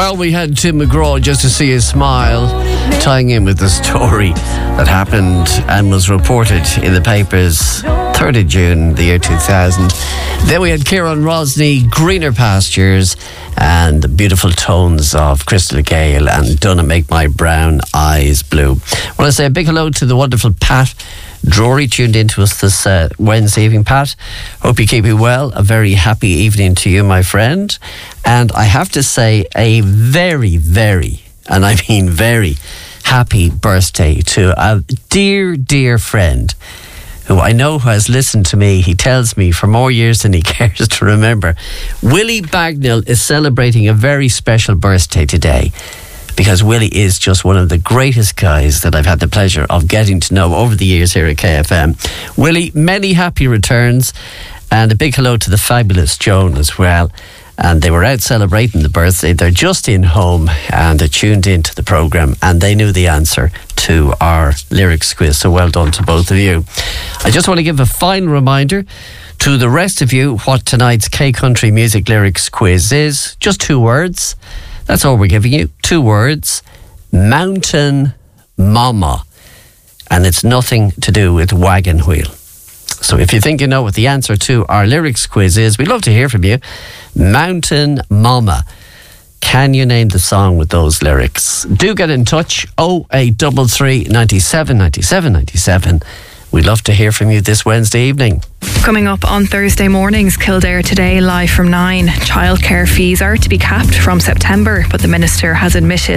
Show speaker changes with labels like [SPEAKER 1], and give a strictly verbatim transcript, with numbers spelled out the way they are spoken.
[SPEAKER 1] Well, we had Tim McGraw just to see his smile, tying in with the story that happened and was reported in the papers third of June, the year two thousand. Then we had Kieran Rosny, Greener Pastures, and the beautiful tones of Crystal Gale and Donna Make My Brown Eyes Blue. I want to say a big hello to the wonderful Pat Drury, tuned in to us this uh, Wednesday evening. Pat, hope you're keeping well. A very happy evening to you, my friend. And I have to say a very, very, and I mean very, happy birthday to a dear, dear friend who I know has listened to me. He tells me for more years than he cares to remember. Willie Bagnall is celebrating a very special birthday today, because Willie is just one of the greatest guys that I've had the pleasure of getting to know over the years here at K F M. Willie, many happy returns, and a big hello to the fabulous Joan as well. And they were out celebrating the birthday. They're just in home and they tuned into the programme and they knew the answer to our lyrics quiz. So well done to both of you. I just want to give a final reminder to the rest of you what tonight's K Country Music Lyrics quiz is. Just two words. That's all we're giving you. Two words. Mountain Mama. And it's nothing to do with wagon wheel. So if you think you know what the answer to our lyrics quiz is, we'd love to hear from you. Mountain Mama. Can you name the song with those lyrics? Do get in touch. oh eight three three, nine seven, nine seven, nine seven. We'd love to hear from you this Wednesday evening.
[SPEAKER 2] Coming up on Thursday mornings, Kildare Today, live from nine. Childcare fees are to be capped from September, but the Minister has admitted